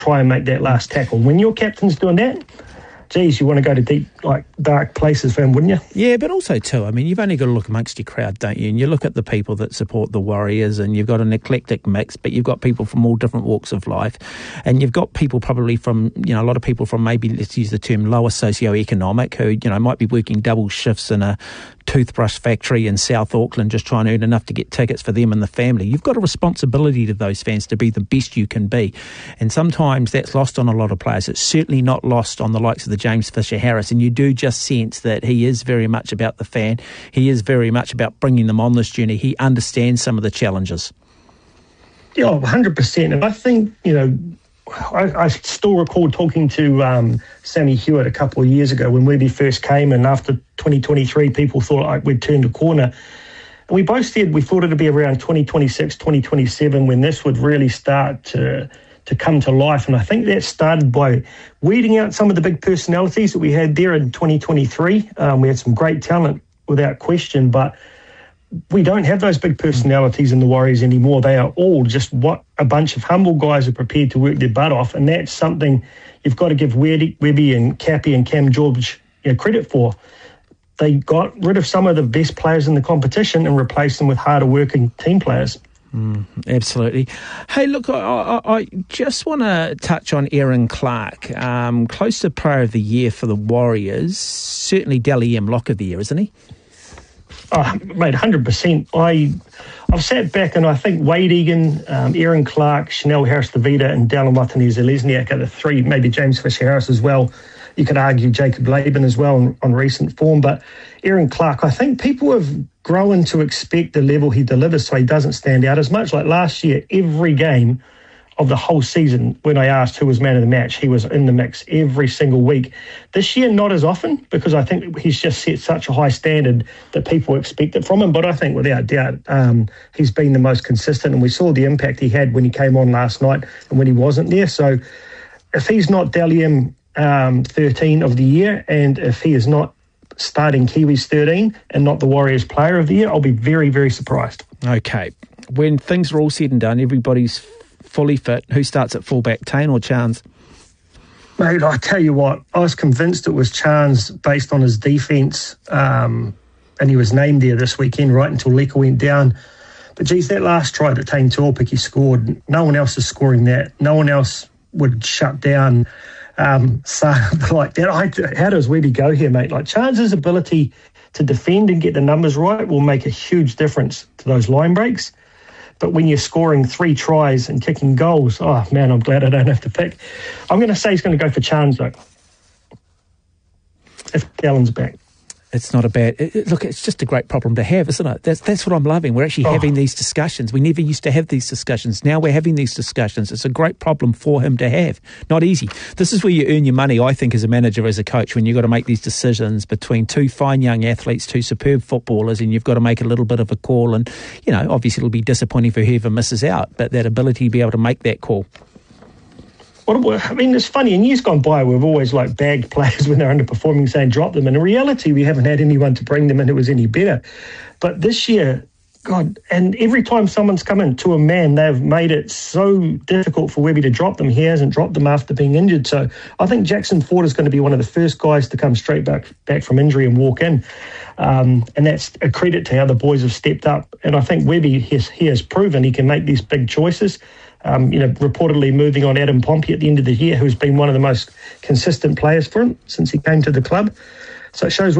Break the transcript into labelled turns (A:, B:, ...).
A: try and make that last tackle. When your captain's doing that, geez, you want to go to deep, dark places for him, wouldn't you?
B: Yeah, but also too, I mean, you've only got to look amongst your crowd, don't you? And you look at the people that support the Warriors, and you've got an eclectic mix, but you've got people from all different walks of life, and you've got people probably from, a lot of people from maybe, let's use the term, lower socioeconomic, who, might be working double shifts in a toothbrush factory in South Auckland just trying to earn enough to get tickets for them and the family. You've got a responsibility to those fans to be the best you can be. And sometimes that's lost on a lot of players. It's certainly not lost on the likes of the James Fisher-Harris. And you do just sense that he is very much about the fan. He is very much about bringing them on this journey. He understands some of the challenges.
A: Yeah, 100%. And I think, I still recall talking to Sammy Hewitt a couple of years ago when Webby first came, and after 2023, people thought we'd turned a corner. And we both said we thought it'd be around 2026, 2027 when this would really start to come to life. And I think that started by weeding out some of the big personalities that we had there in 2023. We had some great talent without question, but we don't have those big personalities in the Warriors anymore. They are all just what a bunch of humble guys are prepared to work their butt off, and that's something you've got to give Webby and Cappy and Cam George credit for. They got rid of some of the best players in the competition and replaced them with harder working team players.
B: Absolutely. Hey, look, I just want to touch on Aaron Clark. Close to Player of the Year for the Warriors. Certainly Dally M Lock of the Year, isn't he?
A: Oh, mate, 100%. I've sat back and I think Wade Egan, Aaron Clark, Chanel Harris-Tavita and Dallin Watene-Zelezniak are the three, maybe James Fisher-Harris as well. You could argue Jacob Laban as well on recent form. But Aaron Clark, I think people have grown to expect the level he delivers so he doesn't stand out as much. Like last year, every game of the whole season, when I asked who was man of the match, he was in the mix every single week. This year, not as often, because I think he's just set such a high standard that people expect it from him. But I think without doubt, he's been the most consistent, and we saw the impact he had when he came on last night and when he wasn't there. So if he's not Dally M 13 of the year, and if he is not starting Kiwis 13 and not the Warriors Player of the Year, I'll be very, very surprised.
B: Okay. When things are all said and done, everybody's fully fit, who starts at fullback, Taine or Chance?
A: Mate, I tell you what, I was convinced it was Chance based on his defence, and he was named there this weekend right until Leka went down. But geez, that last try that Taine Tuopiki scored, no one else is scoring that. No one else would shut down something like that. How does Webby go here, mate? Like Chance's ability to defend and get the numbers right will make a huge difference to those line breaks. But when you're scoring 3 tries and kicking goals, oh, man, I'm glad I don't have to pick. I'm going to say he's going to go for Chance, though, if Gallen's back.
B: It's not a bad... Look, it's just a great problem to have, isn't it? That's what I'm loving. We're actually having these discussions. We never used to have these discussions. Now we're having these discussions. It's a great problem for him to have. Not easy. This is where you earn your money, I think, as a manager, as a coach, when you've got to make these decisions between 2 fine young athletes, 2 superb footballers, and you've got to make a little bit of a call. And, obviously it'll be disappointing for whoever misses out, but that ability to be able to make that call.
A: I mean, it's funny, in years gone by, we've always bagged players when they're underperforming, saying drop them. And in reality, we haven't had anyone to bring them in who was any better. But this year, God, and every time someone's come in to a man, they've made it so difficult for Webby to drop them. He hasn't dropped them after being injured. So I think Jackson Ford is going to be one of the first guys to come straight back from injury and walk in. And that's a credit to how the boys have stepped up. And I think Webby, he has proven he can make these big choices. Reportedly moving on Adam Pompey at the end of the year, who's been one of the most consistent players for him since he came to the club. So it shows